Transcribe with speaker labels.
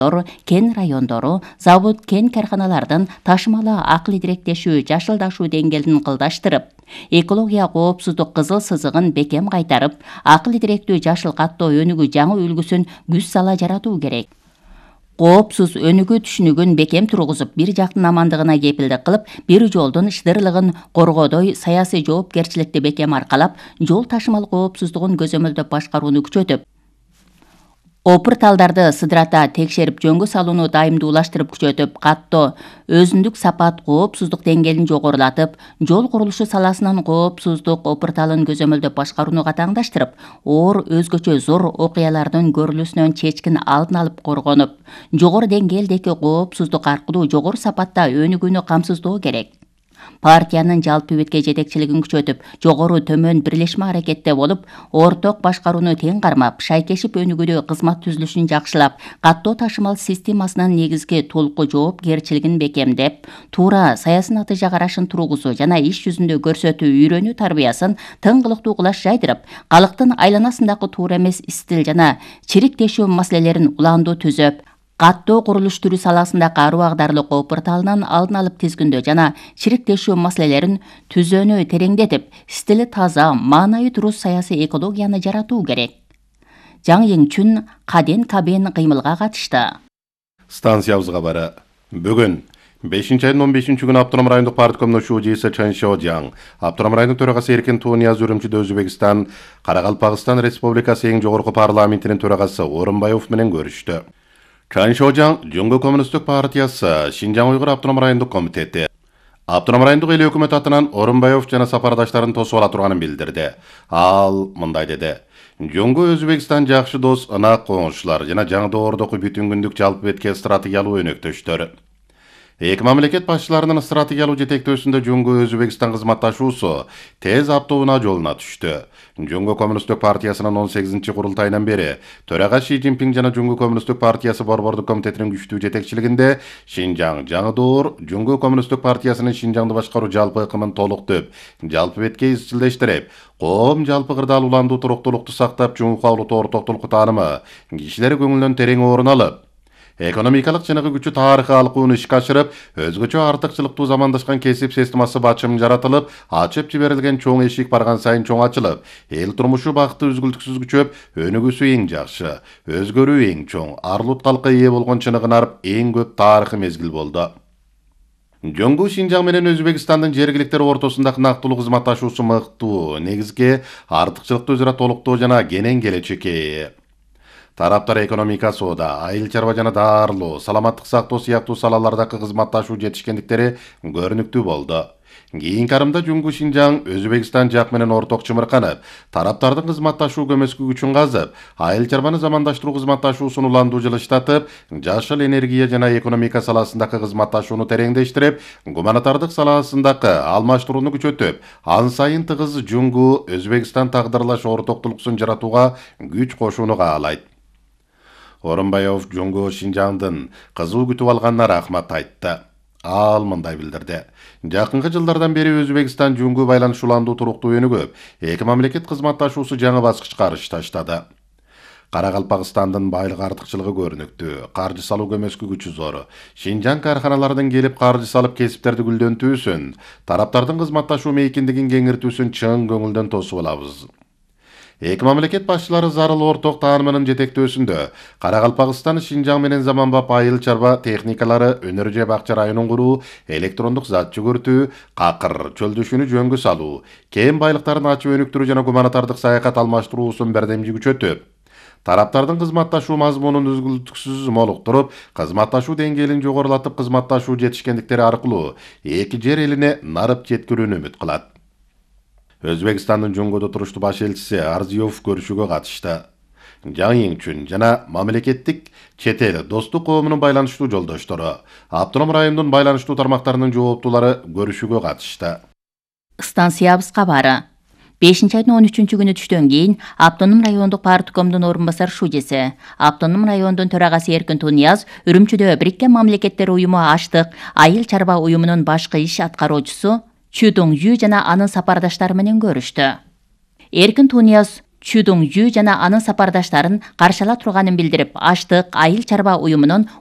Speaker 1: кен райондору, завод кен карханалардын ташымалы акыл идиректешүү, жашылдашуу деңгээлин кылдаштырып, экология коопсуздук кызыл сызыгын бекем кайтарып, акыл идиректүү жашыл каттоо өнүгүү жаңы үлгүсүн күч сала жаратуу керек. Коопсуз өнүгүү түшүнүгүн бекем тургузуп, бир жактын амандыгына кепилдик кылып, бир жолдун шыдырлыгын коргоодой саясий жоопкерчиликти бекем аркалап, жол ташымал коопсуздугун көзөмөлдөп башкарууну күчөтүп, опурталдарды сыдырата текшерип, жөнгө салууну дайымдуулаштырып күчөтүп, каттоо, өзүндүк сапат коопсуздук деңгээлин жогорулатып, жол курулушу саласынын коопсуздук опурталын көзөмөлдөп башкарууну катаңдаштырып, оор өзгөчө зор окуялардын көрүлүүсүнөн чечкин алдын алып коргонуп, жогору деңгээлдеги коопсуздук аркылуу жогору сапатта өнүгүүнү камсыздоо керек. Партиянын жалпы бетке жетекчилигин күчөтүп, жогору төмөн бирлешме аракетте болуп, орток башкарууну тең кармап, шайкешип өнүгүүдө кызмат түзүлүшүн жакшылап, каттоо ташымал системасынын негизги толку жоопкерчилигин бекемдеп, туура саясий натыйжа карашын тургузуу жана иш жүзүндө көрсөтүү үйрөнүү тарбиясын тыңгылыктуу кылаш жайдырып, калктын айланасындагы туура эмес стил жана чириктешүү маселелерин улаандуу түзөп, каттоо курулуш түрү саласындагы аруу агдарлык опурталынын алдын алып тизгиндөө жана чириктешүү маселелерин түзөөнү тереңдетип, стили таза, маанайы туруз саясий экологияны жаратуу керек. Жаң Еңчүн Каден Кабен кыймылга катышты.
Speaker 2: Станциябызга бары. Бүгүн 5-айдын 15-күнү Автоном райондук парткомдун шүүжүсү Чан Шожаң, Автоном райондук төрагасы Эркин Тунияз Үрүмчүдө Өзбекстан, Каракалпакстан Республикасы эң жогорку парламентинин төрагасы Орунбаев менен көрүштү. Чан Шожаң Жөнгө коммунисттик партиясы Шинжаң Уйгур Автоном райондук комитети Автоном райондук эл өкмөт атынан Орунбаев жана сапардаштарын тосуп ала турганын билдирди. Ал мындай деди: Жөнгө Өзбекстан жакшы дос, ынак коңшулар жана жаңы доордогу бүтүн күндүк жалпы бетке стратегиялуу өнөктөштөр. Эки мамлекет башчыларынын стратегиялуу жетектөөсүндө Жөнгө Өзбекстан кызматташуусу тез аптоуна жолуна түштү. Жөнгө коммунисттик партиясынын 18-чи курултайынан бери төрага Ши Цзиньпин жана Жөнгө коммунисттик партиясы борбордук комитетинин күчтүү жетекчилигинде Шинжаң жаңы доор Жөнгө коммунисттик партиясынын Шинжаңды башкаруу жалпы ыкымын толуктуп, жалпы бетке изчилдештирип, коом жалпы кырдаал уландуу туруктуулукту сактап, жумукалуу ортоктулук таанымы кишилер көңүлүнөн терең орун алып, экономикалык чыныгы күчү тарыхый алкууну ишке ашырып, өзгөчө артыкчылыктуу замандашкан кесип системасы бачым жаратылып, ачып жиберилген чоң эшик барган сайын чоң ачылып, эл турмушу бакыты үзгүлтүксүз күчөп, өнүгүүсү эң жакшы, өзгөрүү эң чоң, арлут калкка ээ болгон чыныгын арып эң көп тарыхый мезгил болду. Жөнгө Шинжаң менен Өзбекстандын жергиликтер ортосундагы нактылуу кызматташуусу мыктуу, негизги артыкчылыкты өзара толуктоо жана кенен келечекке ээ. Тараптар экономика соода, айыл чарба жана даарылоо, саламаттык сактоо сыяктуу салалардагы кызматташуу жетишкендиктери көрүнүктүү болду. Кийинки арымда Жөнгө Шинжаң Өзбекстан жак менен орток чымырканып, тараптардын кызматташуу көмөскү күчүн казып, айыл чарбаны замандаштыруу кызматташуусун уландуу жылыштатып, жашыл энергия жана экономика саласындагы кызматташууну тереңдештирип, гуманитардык саласындагы алмаштырууну күчөтүп, ан сайын тыгыз Жөнгө Өзбекстан тагдырлаш ортоктулуксун жаратууга күч кошууну каалайт. Орунбаев Жөнгө Шинжаңдын кызуу күтүп алганына рахмат айтты. Ал мындай билдирди: Жакынкы жылдардан бери Өзбекстан Жөнгө байланыш уландуу туруктуу өнүгүп, эки мамлекет кызматташуусу жаңы баскычка арыш таштады. Каракалпакстандын байлык артыкчылыгы көрүнүктүү, каржы салуу көмөскү күчү зор. Шинжаң карханалардан келип каржы салып кесиптерди гүлдөнтүүсүн, тараптардын кызматташуу мейкиндигин кеңиртүүсүн чын көңүлдөн тосуп алабыз. Эки мамлекет башчылары зарыл орток таанымынын жетектөөсүндө Каракалпакстан Шинжаң менен заманбап айыл чарба техникалары, өнөр же бакча районун куруу, электрондук зат жүгүртүү, какыр, чөлдөшүүнү жөнгө салуу, кен байлыктарын ачып өнүктүрүү жана гуманитардык саякат алмаштыруусун бердемжи күчөтүп, тараптардын кызматташуу мазмунун үзгүлтүксүз молуктуруп, кызматташуу деңгээлин жогорулатып, кызматташуу жетишкендиктери аркылуу эки жер элине нарып жеткирүүнү үмүт кылат. Өзбекстандын Жөнгөдө туруштуу баш элчиси Арзиёв көрүшүүгө катышты. Жаң Еңчүн жана мамлекеттик чет эл достук коомунун байланыштуу жолдоштору, Автоном райондун байланыштуу тармактарынын жооптуулары көрүшүүгө катышты.
Speaker 1: Станциябыз кабары. 5-айдын 13-күнү түштөн кийин Автоном райондук парткомдун орун басар шүүжеси, Автоном райондун төрагасы Эркин Тунияз Үрүмчүдө Бириккен Мамлекеттер уюму аштык айыл чарба уюмунун башкы иш аткаруучусу Чү Дong Ю жана анын сапардаштары менен көрүштү. Эркин Тунияз Чүдүң Жүү жана анын сапардаштарын каршы ала турганын билдирип, Аштык айыл чарба уюмунун